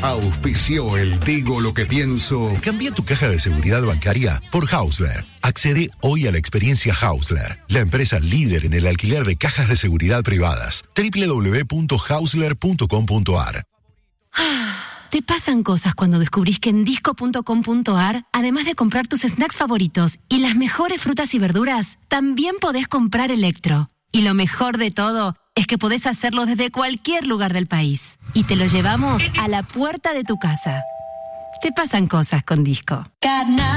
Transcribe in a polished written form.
Auspició el Digo lo que pienso. Cambia tu caja de seguridad bancaria por Hausler. Accede hoy a la experiencia Hausler, la empresa líder en el alquiler de cajas de seguridad privadas. www.hausler.com.ar. Te pasan cosas cuando descubrís que en disco.com.ar, además de comprar tus snacks favoritos y las mejores frutas y verduras, también podés comprar electro. Y lo mejor de todo es que podés hacerlo desde cualquier lugar del país. Y te lo llevamos a la puerta de tu casa. Te pasan cosas con Disco.